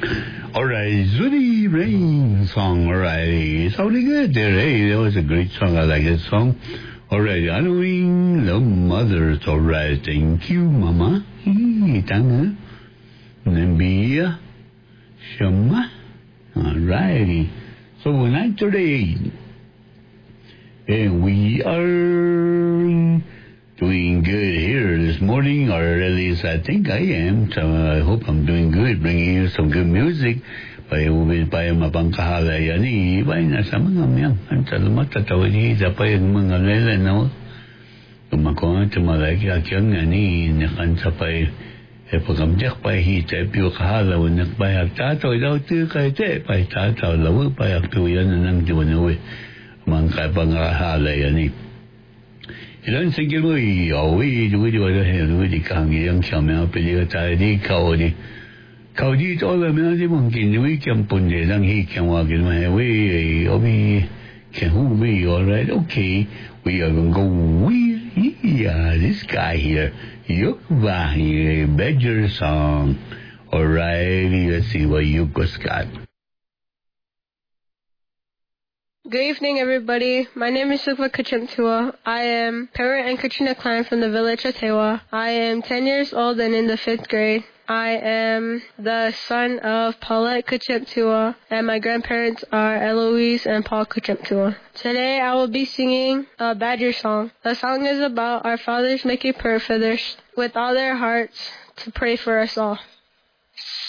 Alright, Zooty Rain song, alright. Sounding good there, hey, that was a great song, I like that song. Alright, honoring the mothers, alright, thank you, Mama. Tanga. Nambia. Shama. Alrighty. So, 9:38. And we are doing good here this morning, or at least I think I am. So I hope I'm doing good, bringing you some good music. Payo mapangkahala yan eh. Iba'y nasa mga miyang. Ang salamat tatawid hita pa yung mga lela, no? Kumakuha tumalaki akyang nga ni nakansa pa pagkamtiyak pa hita piyo kahala unak bayak tataw daw tiyo kay te pa tataw lawa bayak piyo yan nang diwanawi. Mga pangahala yan eh. 이런 생각이 우리가 우리 강의형 처음에 빌리가 다리 가오니 가오니 떠오르면 지금 긴우이 겸본대랑 히 겸하기만 해. We 어비 can we alright? Okay, we are gonna go. This guy here, Yukva, Badger song. Alright, let's see what Yukva's got. Good evening, everybody. My name is Sukva Kachimtua. I am parent and Katrina Klein from the village of Tewa. I am 10 years old and in the 5th grade. I am the son of Paulette Kachimtua, and my grandparents are Eloise and Paul Kachimtua. Today I will be singing a Badger song. The song is about our fathers making prayer for others with all their hearts to pray for us all.